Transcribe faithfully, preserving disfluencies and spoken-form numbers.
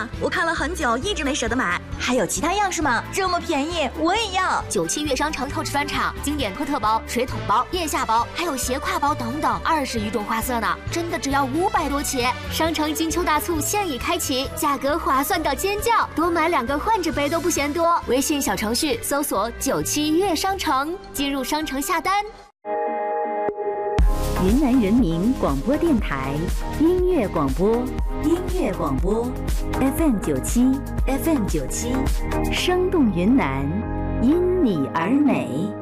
啊，我看了很久，一直没舍得买。 还有其他样式吗？这么便宜，我也要！ 九七月商城 Coach 专场，经典托特包、水桶包、腋下包，还有斜挎包等等，二十余种花色呢，真的只要五百多起。商城金秋大促现已开启，价格划算到尖叫，多买两个换着背都不嫌多。微信小程序搜索九七月商城，进入商城下单。 云南人民广播电台音乐广播，音乐广播 F M 九七 F M 九七，生动云南，因你而美。